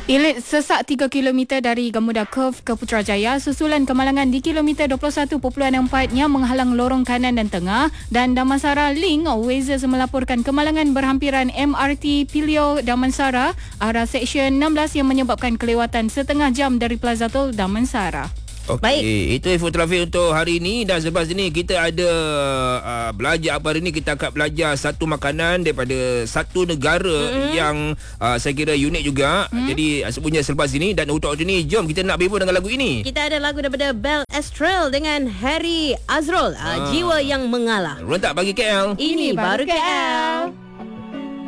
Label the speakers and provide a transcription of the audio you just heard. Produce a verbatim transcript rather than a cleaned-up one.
Speaker 1: Elit sesak tiga kilometer dari Gamuda Curve ke Putrajaya, susulan kemalangan di kilometer dua puluh satu perpuluhan empat yang menghalang lorong kanan dan tengah, dan Damansara Link Wazers melaporkan kemalangan berhampiran M R T Pilio Damansara arah Seksyen enam belas yang menyebabkan kelewatan setengah jam dari Plaza Tol Damansara.
Speaker 2: Okey,
Speaker 3: Baik.
Speaker 2: itu info trafik untuk hari ini. Dan selepas ini kita ada uh, belajar apa hari ini. Kita akan belajar satu makanan daripada satu negara mm-hmm. yang uh, saya kira unik juga. Mm-hmm. Jadi uh, sebenarnya selepas ini. Dan untuk hari ini, jom kita nak berburu dengan lagu ini.
Speaker 3: Kita ada lagu daripada Bel Astral dengan Harry Azrol, uh,
Speaker 2: Ah.
Speaker 3: Jiwa Yang Mengalah.
Speaker 2: Rentak bagi K L.
Speaker 3: Ini baru K L.